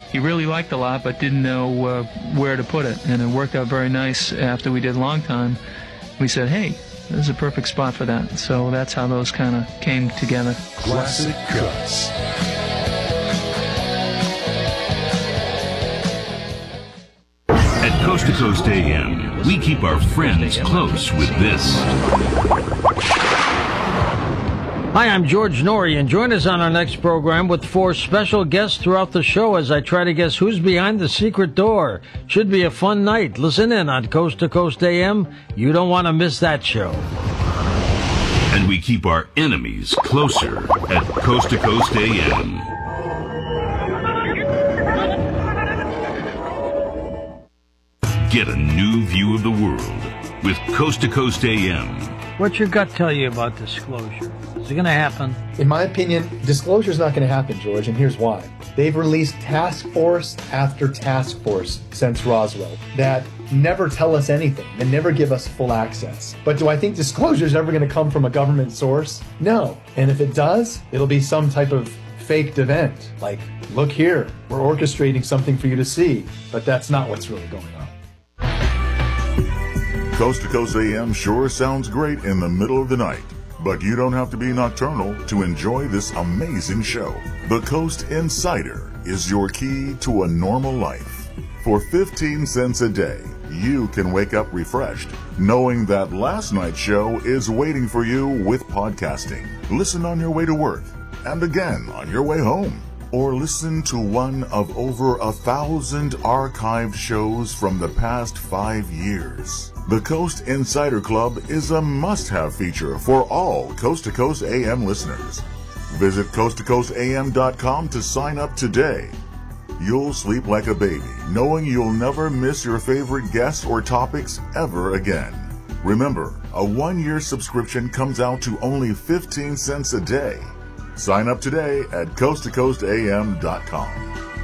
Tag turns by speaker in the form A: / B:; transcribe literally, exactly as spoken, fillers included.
A: he really liked a lot, but didn't know uh, where to put it. And it worked out very nice after we did Long Time. We said, hey, this is a perfect spot for that. So that's how those kind of came together.
B: Classic Cuts.
C: At Coast to Coast A M, we keep our friends close with this.
D: Hi, I'm George Norrie, and join us on our next program with four special guests throughout the show as I try to guess who's behind the secret door. Should be a fun night. Listen in on Coast to Coast A M. You don't want to miss that show.
C: And we keep our enemies closer at Coast to Coast A M. Get a new view of the world with Coast to Coast A M.
D: What's your gut tell you about disclosure? Is it going to happen?
E: In my opinion, disclosure is not going to happen, George, and here's why. They've released task force after task force since Roswell that never tell us anything, that never give us full access. But do I think disclosure is ever going to come from a government source? No. And if it does, it'll be some type of faked event. Like, look here, we're orchestrating something for you to see, but that's not what's really going on.
B: Coast to Coast A M sure sounds great in the middle of the night, but you don't have to be nocturnal to enjoy this amazing show. The Coast Insider is your key to a normal life. For fifteen cents a day, you can wake up refreshed, knowing that last night's show is waiting for you with podcasting. Listen on your way to work, and again on your way home. Or listen to one of over a thousand archived shows from the past five years. The Coast Insider Club is a must-have feature for all Coast to Coast A M listeners. Visit coast to coast a m dot com to sign up today. You'll sleep like a baby, knowing you'll never miss your favorite guests or topics ever again. Remember, a one-year subscription comes out to only fifteen cents a day. Sign up today at coast to coast a m dot com.